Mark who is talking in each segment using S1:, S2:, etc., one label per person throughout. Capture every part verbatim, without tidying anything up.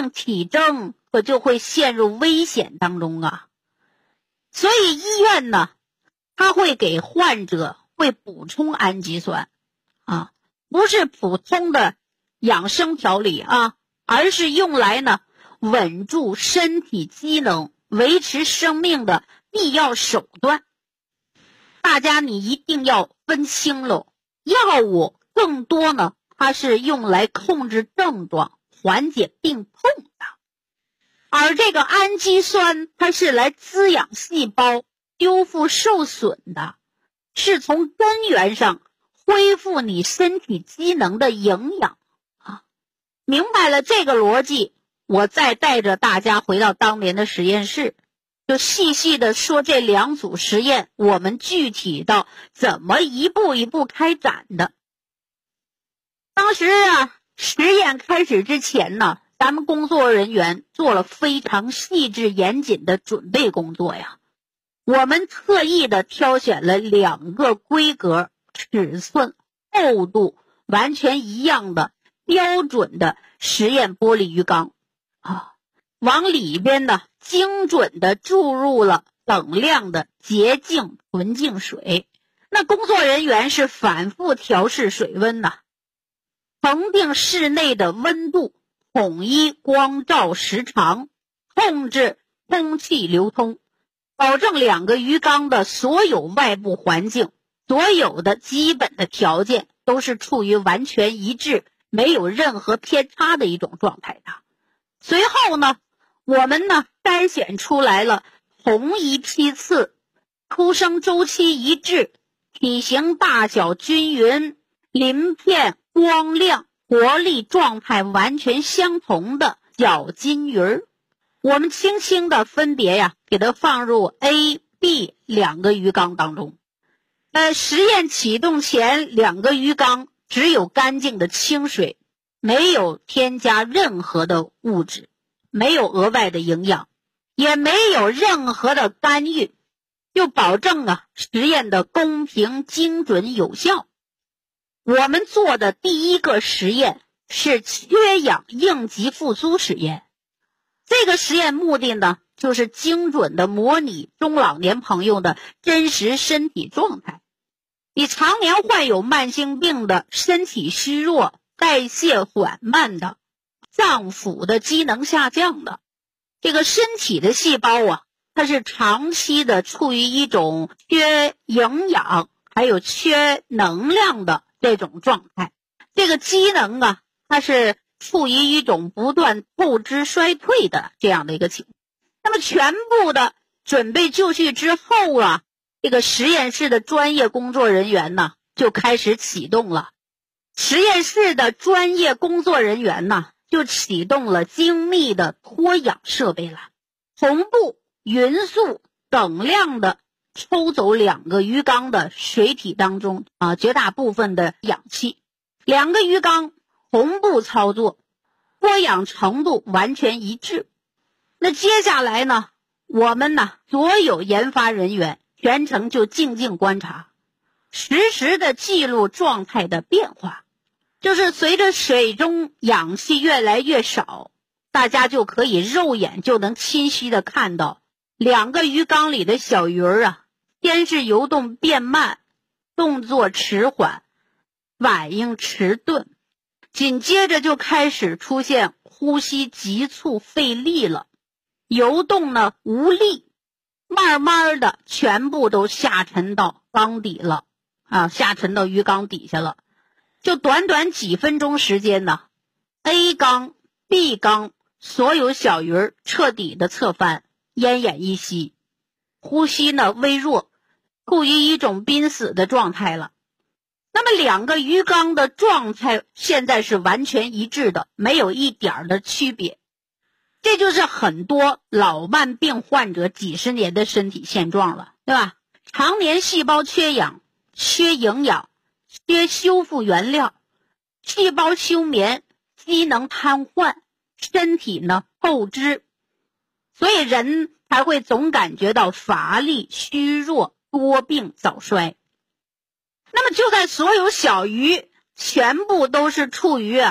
S1: 命体征可就会陷入危险当中啊。所以医院呢，它会给患者会补充氨基酸啊，不是普通的养生调理啊，而是用来呢稳住身体机能、维持生命的必要手段。大家你一定要分清喽，药物更多呢，它是用来控制症状、缓解病痛的，而这个氨基酸它是来滋养细胞、修复受损的，是从根源上恢复你身体机能的营养啊。明白了这个逻辑，我再带着大家回到当年的实验室，就细细的说这两组实验我们具体到怎么一步一步开展的。当时啊，实验开始之前呢，咱们工作人员做了非常细致严谨的准备工作呀。我们特意的挑选了两个规格、尺寸、厚度完全一样的标准的实验玻璃鱼缸啊，往里边呢精准的注入了等量的洁净纯净水。那工作人员是反复调试水温呐，恒定室内的温度，统一光照时长，控制空气流通，保证两个鱼缸的所有外部环境，所有的基本的条件都是处于完全一致，没有任何偏差的一种状态的。随后呢，我们呢筛选出来了同一批次，出生周期一致，体型大小均匀，鳞片光亮，活力状态完全相同的小金鱼儿。我们轻轻的分别呀，给它放入 A、B 两个鱼缸当中。呃，实验启动前，两个鱼缸只有干净的清水，没有添加任何的物质，没有额外的营养，也没有任何的干预，就保证啊实验的公平、精准、有效。我们做的第一个实验是缺氧应急复苏实验。这个实验目的呢，就是精准的模拟中老年朋友的真实身体状态。你常年患有慢性病的、身体虚弱、代谢缓慢的、脏腑的机能下降的，这个身体的细胞啊，它是长期的处于一种缺营养还有缺能量的这种状态。这个机能啊，它是处于一种不断透支衰退的这样的一个情况。那么全部的准备就绪之后啊，这个实验室的专业工作人员呢就开始启动了。实验室的专业工作人员呢就启动了精密的脱氧设备了，同步匀速等量的抽走两个鱼缸的水体当中啊绝大部分的氧气。两个鱼缸同步操作，脱氧程度完全一致。那接下来呢，我们呢所有研发人员全程就静静观察，实时的记录状态的变化。就是随着水中氧气越来越少，大家就可以肉眼就能清晰的看到两个鱼缸里的小鱼儿啊，先是游动变慢，动作迟缓，反应迟钝，紧接着就开始出现呼吸急促费力了，游动呢无力，慢慢的全部都下沉到缸底了啊，下沉到鱼缸底下了。就短短几分钟时间呢 ，A 缸、B 缸所有小鱼儿彻底的侧翻，奄奄一息，呼吸呢微弱，处于一种濒死的状态了。那么两个鱼缸的状态现在是完全一致的，没有一点的区别。这就是很多老慢病患者几十年的身体现状了，对吧？常年细胞缺氧、缺营养、缺修复原料，细胞休眠，机能瘫痪，身体呢透支，所以人才会总感觉到乏力、虚弱、多病早衰。那么就在所有小鱼全部都是处于啊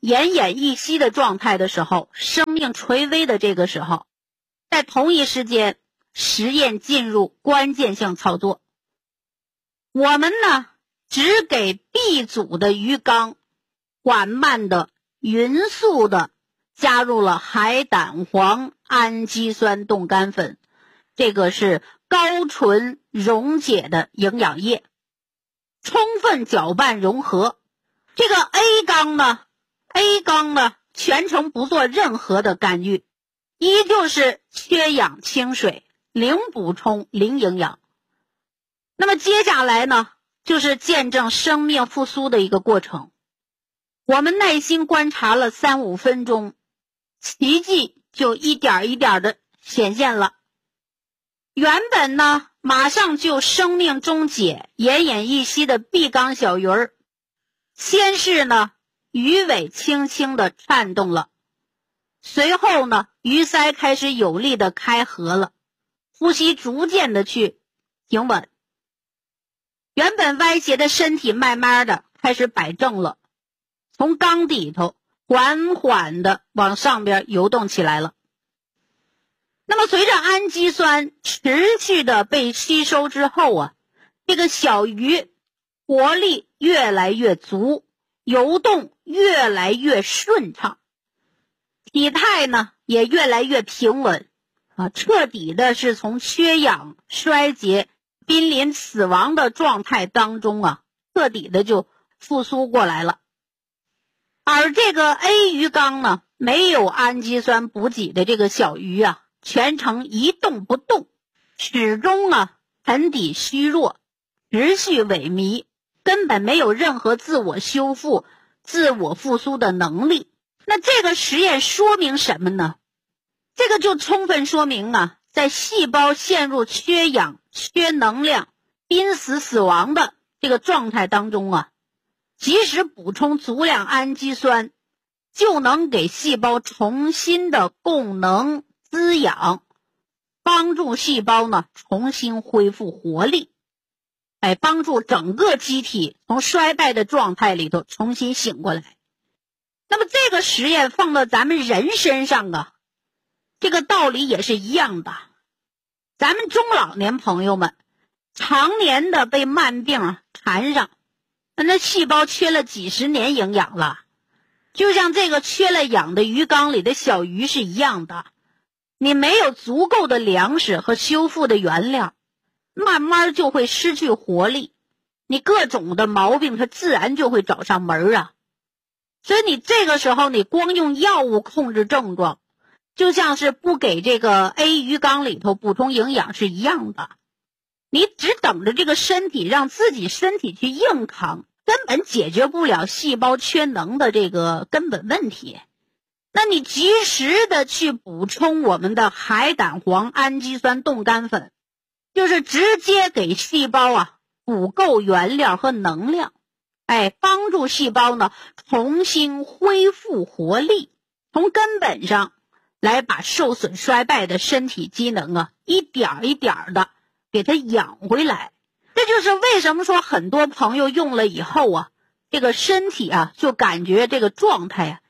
S1: 奄奄一息的状态的时候，生命垂危的这个时候，在同一时间，实验进入关键性操作。我们呢，只给 B 组的鱼缸缓慢的、匀速的加入了海胆黄氨基酸冻干粉，这个是高纯溶解的营养液，充分搅拌融合。这个 A 缸呢 A 缸呢全程不做任何的干预，依旧是缺氧清水，零补充零营养。那么接下来呢，就是见证生命复苏的一个过程。我们耐心观察了三五分钟，奇迹就一点一点的显现了。原本呢马上就生命终结奄奄一息的 B 缸小鱼儿，先是呢鱼尾轻轻的颤动了，随后呢鱼鳃开始有力的开合了，呼吸逐渐的去平稳，原本歪斜的身体慢慢的开始摆正了，从缸底头缓缓的往上边游动起来了。那么随着氨基酸持续的被吸收之后啊，这个小鱼活力越来越足，游动越来越顺畅，体态呢也越来越平稳啊，彻底的是从缺氧、衰竭、濒临死亡的状态当中啊，彻底的就复苏过来了。而这个 A 鱼缸呢，没有氨基酸补给的这个小鱼啊，全程一动不动，始终啊沉底虚弱，持续萎靡，根本没有任何自我修复、自我复苏的能力。那这个实验说明什么呢？这个就充分说明啊，在细胞陷入缺氧、缺能量、濒死死亡的这个状态当中啊，即使补充足量氨基酸，就能给细胞重新的供能滋养，帮助细胞呢重新恢复活力，哎，帮助整个机体从衰败的状态里头重新醒过来。那么这个实验放到咱们人身上啊，这个道理也是一样的。咱们中老年朋友们常年的被慢病缠上，那细胞缺了几十年营养了，就像这个缺了氧的鱼缸里的小鱼是一样的，你没有足够的粮食和修复的原料，慢慢就会失去活力，你各种的毛病它自然就会找上门啊。所以你这个时候你光用药物控制症状，就像是不给这个 A 鱼缸里头补充营养是一样的，你只等着这个身体让自己身体去硬扛，根本解决不了细胞缺能的这个根本问题。那你及时的去补充我们的海胆黄氨基酸冻干粉，就是直接给细胞啊补够原料和能量，哎，帮助细胞呢重新恢复活力，从根本上来把受损衰败的身体机能啊一点一点的给它养回来。这就是为什么说很多朋友用了以后啊，这个身体啊就感觉这个状态啊